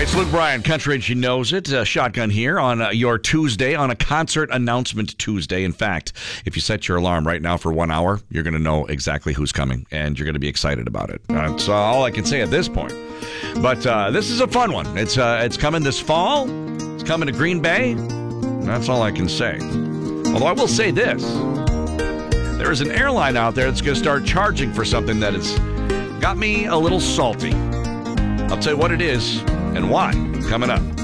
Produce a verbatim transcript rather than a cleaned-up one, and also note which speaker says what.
Speaker 1: It's Luke Bryan, Country, and she knows it. Uh, shotgun here on uh, your Tuesday, on a concert announcement Tuesday. In fact, if you set your alarm right now for one hour, you're going to know exactly who's coming, and you're going to be excited about it. That's uh, all I can say at this point. But uh, this is a fun one. It's uh, it's coming this fall. It's coming to Green Bay. That's all I can say. Although I will say this. There is an airline out there that's going to start charging for something that has got me a little salty. I'll tell you what it is and why, coming up.